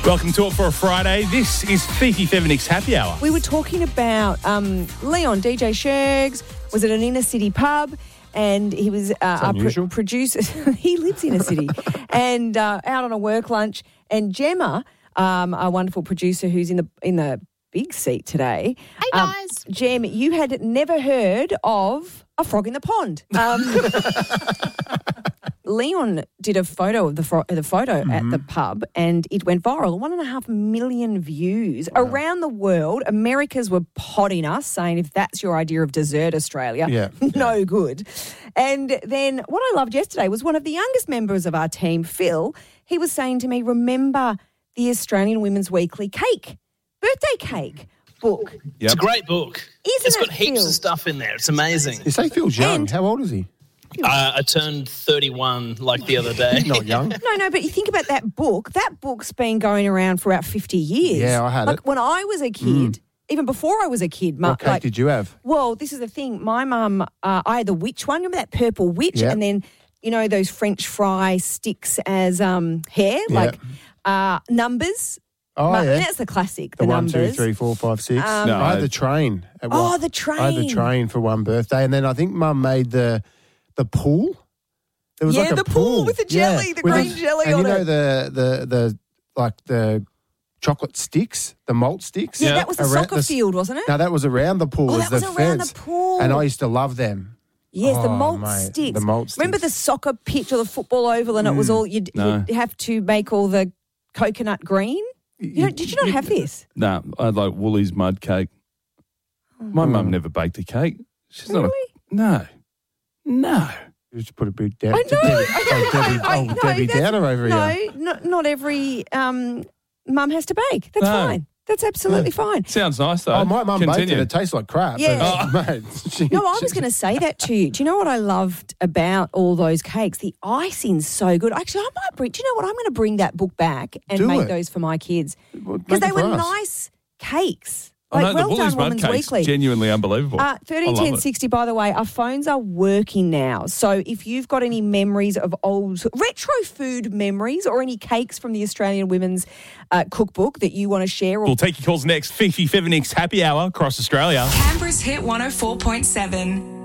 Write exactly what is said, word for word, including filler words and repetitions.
Welcome to it for a Friday. This is Fifi Feminix Happy Hour. We were talking about um, Leon, D J Shergs, was at an inner city pub and he was uh, a pro- producer. He lives in a city and uh, out on a work lunch. And Gemma, um, a wonderful producer who's in the in the big seat today. Hey, um, guys. Gem, you had never heard of a frog in the pond. Um, Leon did a photo of the fro- the photo mm-hmm. at the pub and it went viral. One and a half million views wow. around the world. Americas were potting us, saying if that's your idea of dessert, Australia, yeah. no yeah. good. And then what I loved yesterday was one of the youngest members of our team, Phil, he was saying to me, remember the Australian Women's Weekly cake, birthday cake book. Yep. It's a great book. Isn't it's got it, heaps Phil? of stuff in there. It's amazing. You say Phil's young. And how old is he? Uh, I turned thirty-one like the other day. Not young. No, no, but you think about that book. That book's been going around for about fifty years. Yeah, I had like it. When I was a kid, mm. even before I was a kid. What cake like, did you have? Well, this is the thing. My mum, uh, I had the witch one. Remember that purple witch? Yep. And then, you know, those French fry sticks as um, hair, Yep. like uh, numbers. Oh, Ma- yeah. That's the classic, the, The one, numbers. two, three, four, five, six. Um, no, I had the train. At Oh, one- the train. I had the train for one birthday. And then I think Mum made the the pool. There was Yeah, like a the pool with the jelly, yeah, the with green a- jelly and on you know it. the, the, the, like the chocolate sticks, the malt sticks? Yeah, Yeah. that was the Around soccer the- field, wasn't it? No, that was around the pool. Oh, was that was the around fence. the pool. And I used to love them. Yes, the Oh, malt mate, sticks. the malt Remember the sticks. soccer pitch or the football oval and it was all, you'd, No. you'd have to make all the coconut green? You know, did you not have this? No, I had like Woolies mud cake. My mum never baked a cake. She's not a, Really? no. No. You just put a big down. I know. Debbie, I know. oh, Debbie, I- oh, no, Debbie that's- Downer over No, here. not, not every um, mum has to bake. That's No. fine. That's absolutely fine. Sounds nice though. Oh, my mum baked it. Continue. It tastes like crap. Yeah. But, mate, she, No, I was going to say that to you. Do you know what I loved about all those cakes? The icing's so good. Actually, I might bring, do you know what? I'm going to bring that book back and Do make it. those for my kids. Well, Because make they it for were us. nice cakes. I Like, know, well the Woolies done, mud Women's cake's Weekly. genuinely unbelievable. Uh, thirteen I love ten it. sixty, by the way, our phones are working now. So if you've got any memories of old retro food memories or any cakes from the Australian Women's uh, Cookbook that you want to share. Or We'll take your calls next. Fifi Feminix Happy Hour across Australia. Canberra's Hit one oh four point seven.